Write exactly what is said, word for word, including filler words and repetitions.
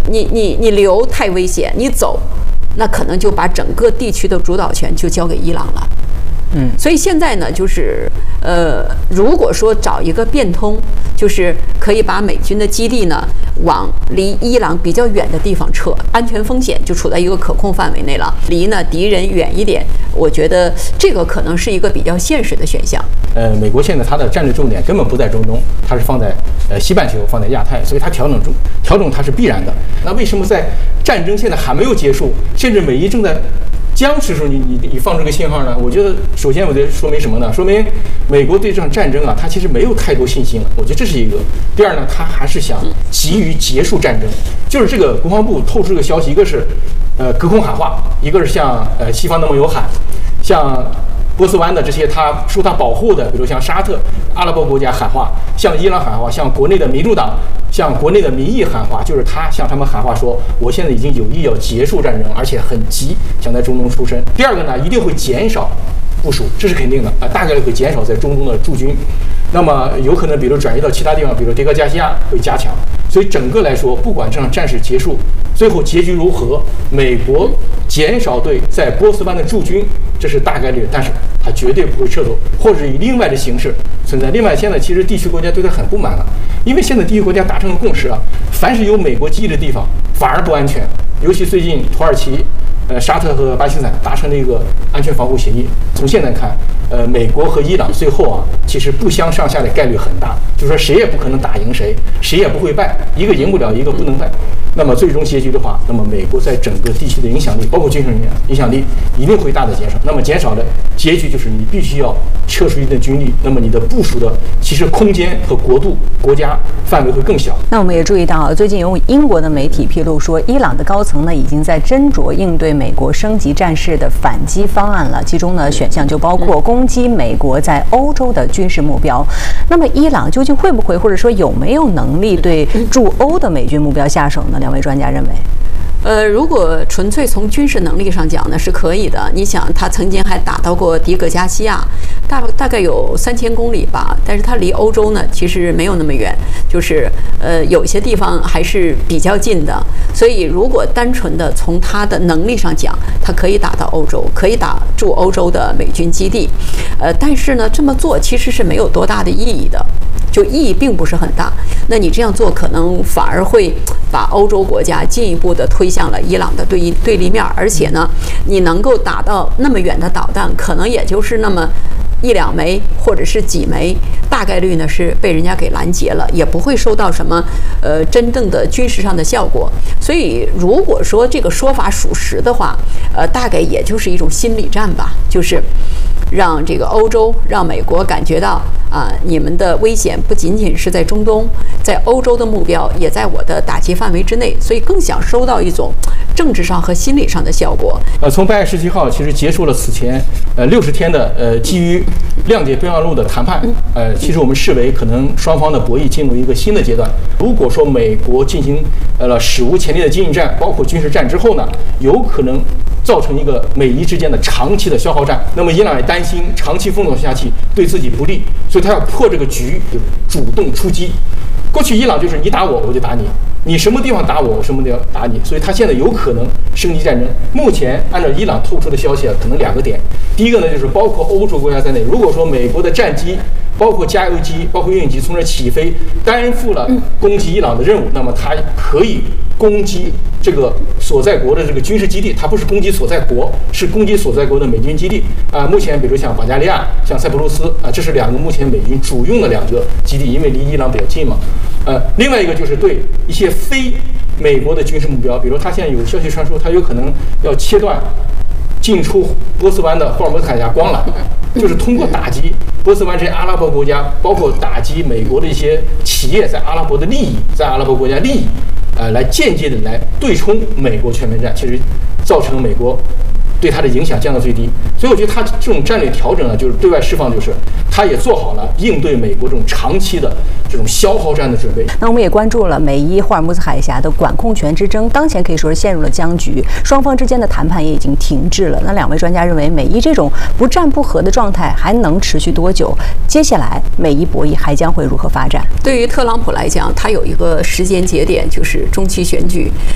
你你你留太危险，你走，那可能就把整个地区的主导权就交给伊朗了。嗯，所以现在呢，就是呃，如果说找一个变通，就是可以把美军的基地呢往离伊朗比较远的地方撤，安全风险就处在一个可控范围内了，离呢敌人远一点，我觉得这个可能是一个比较现实的选项。 呃，美国现在它的战略重点根本不在中东，它是放在呃西半球，放在亚太，所以它调整中调整它是必然的。那为什么在战争现在还没有结束，甚至美伊正在僵持的时候，你你你放这个信号呢？我觉得首先我得说明什么呢？说明美国对这场战争啊，它其实没有太多信心了。我觉得这是一个。第二呢，他还是想急于结束战争。就是这个国防部透出这个消息，一个是呃隔空喊话，一个是向呃西方的盟友喊，向波斯湾的这些他受他保护的，比如像沙特、阿拉伯国家喊话，向伊朗喊话，向国内的民主党、向国内的民意喊话，就是他向他们喊话说，我现在已经有意要结束战争，而且很急，想在中东出身。第二个呢，一定会减少部署，这是肯定的啊，大概率会减少在中东的驻军。那么有可能，比如转移到其他地方，比如迭戈加西亚会加强。所以整个来说，不管这场战事结束，最后结局如何，美国减少对在波斯湾的驻军，这是大概率，但是它绝对不会撤走，或者以另外的形式存在。另外，现在其实地区国家对它很不满了，因为现在地区国家达成了共识啊，凡是有美国基地的地方反而不安全，尤其最近土耳其。呃，沙特和巴基斯坦达成了一个安全防护协议。从现在看，呃，美国和伊朗最后啊，其实不相上下的概率很大，就是说谁也不可能打赢谁，谁也不会败，一个赢不了，一个不能败。那么最终结局的话，那么美国在整个地区的影响力，包括军事影响力，一定会大的减少。那么减少的结局就是你必须要撤出一定的军力，那么你的部署的其实空间和国度、国家范围会更小。 那我们也注意到，最近有英国的媒体披露说，伊朗的高层呢已经在斟酌应对美国升级战事的反击方案了，其中呢选项就包括攻击美国在欧洲的军事目标。那么伊朗究竟会不会，或者说有没有能力对驻欧的美军目标下手呢？两位专家认为。 呃，如果纯粹从军事能力上讲呢，是可以的。你想，他曾经还打到过迪戈加西亚，大大概有三千公里吧，但是它离欧洲呢其实没有那么远，就是呃有些地方还是比较近的。所以，如果单纯的从它的能力上讲，它可以打到欧洲，可以打驻欧洲的美军基地。呃，但是呢，这么做其实是没有多大的意义的。就意义并不是很大，那你这样做可能反而会把欧洲国家进一步的推向了伊朗的对对立面，而且呢，你能够打到那么远的导弹，可能也就是那么一两枚或者是几枚，大概率呢是被人家给拦截了，也不会收到什么呃真正的军事上的效果。所以如果说这个说法属实的话，呃，大概也就是一种心理战吧，就是让这个欧洲、让美国感觉到啊，你们的危险不仅仅是在中东，在欧洲的目标也在我的打击范围之内，所以更想收到一种政治上和心理上的效果。 呃，从八月十七号其实结束了此前呃六十天的呃基于谅解备忘录的谈判，呃，其实我们视为可能双方的博弈进入一个新的阶段。如果说美国进行呃了史无前例的经济战，包括军事战之后呢，有可能造成一个美伊之间的长期的消耗战。那么伊朗也担心长期封锁下去对自己不利，所以他要破这个局，就主动出击。过去伊朗就是你打我我就打你，你什么地方打我我什么地方打你，所以他现在有可能升级战争。目前按照伊朗透出的消息啊，可能两个点。第一个呢，就是包括欧洲国家在内，如果说美国的战机包括加油机、包括运营机从这起飞，担负了攻击伊朗的任务，那么它可以攻击这个所在国的这个军事基地，它不是攻击所在国，是攻击所在国的美军基地啊、呃。目前比如像保加利亚、像塞浦路斯啊、呃，这是两个目前美军主用的两个基地，因为离伊朗比较近嘛。呃，另外一个就是对一些非美国的军事目标，比如他现在有消息传出，他有可能要切断进出波斯湾的霍尔木兹海峡光缆，就是通过打击波斯湾这些阿拉伯国家，包括打击美国的一些企业在阿拉伯的利益，在阿拉伯国家利益，呃，来间接的来对冲美国全面战，其实造成美国对它的影响降到最低。所以我觉得它这种战略调整呢，就是对外释放，就是它也做好了应对美国这种长期的这种消耗战的准备。 那我们也关注了美伊霍尔木兹海峡的管控权之争，当前可以说是陷入了僵局，双方之间的谈判也已经停滞了。那两位专家认为，美伊这种不战不和的状态还能持续多久？接下来美伊博弈还将会如何发展？ 对于特朗普来讲，他有一个时间节点，就是中期选举。